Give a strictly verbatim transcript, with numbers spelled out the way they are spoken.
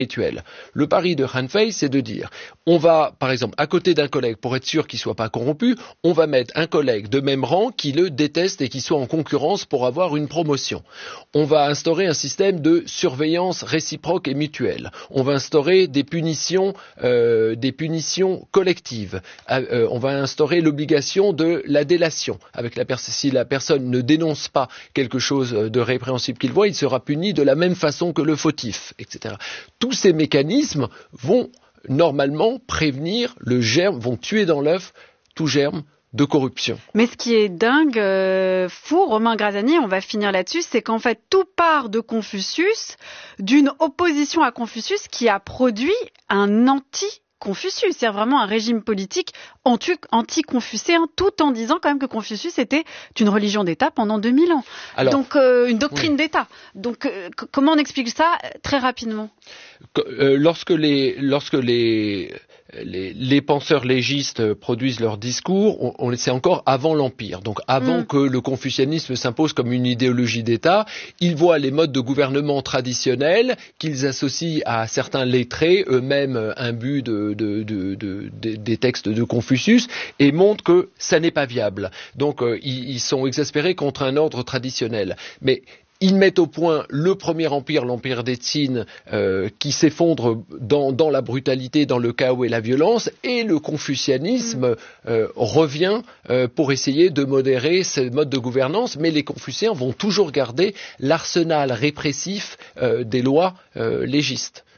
Rituel. Le pari de Han Fei, c'est de dire, on va, par exemple, à côté d'un collègue, pour être sûr qu'il ne soit pas corrompu, on va mettre un collègue de même rang qui le déteste et qui soit en concurrence pour avoir une promotion. On va instaurer un système de surveillance réciproque et mutuelle. On va instaurer des punitions, euh, des punitions collectives. Euh, on va instaurer l'obligation de la délation. Avec la pers- si la personne ne dénonce pas quelque chose de répréhensible qu'il voit, il sera puni de la même façon que le fautif, et cetera. Tous ces mécanismes vont normalement prévenir le germe, vont tuer dans l'œuf tout germe de corruption. Mais ce qui est dingue, euh, fou, Romain Grazani, on va finir là-dessus, c'est qu'en fait tout part de Confucius, d'une opposition à Confucius qui a produit un anti Confucius, c'est vraiment un régime politique anti-confucéen, tout en disant quand même que Confucius était une religion d'État pendant deux mille ans. Alors, donc euh, une doctrine oui. d'État. Donc euh, comment on explique ça très rapidement? euh, Lorsque les lorsque les Les, les penseurs légistes produisent leurs discours, on, on c'est encore avant l'Empire, donc avant mmh. que le confucianisme s'impose comme une idéologie d'État. Ils voient les modes de gouvernement traditionnels qu'ils associent à certains lettrés, eux-mêmes imbus de, de, de, de, de, des textes de Confucius, et montrent que ça n'est pas viable. Donc euh, ils, ils sont exaspérés contre un ordre traditionnel. Mais ils mettent au point le premier empire, l'empire des Qin, euh, qui s'effondre dans, dans la brutalité, dans le chaos et la violence, et le confucianisme euh, revient euh, pour essayer de modérer ce mode de gouvernance, mais les confucéens vont toujours garder l'arsenal répressif euh, des lois euh, légistes.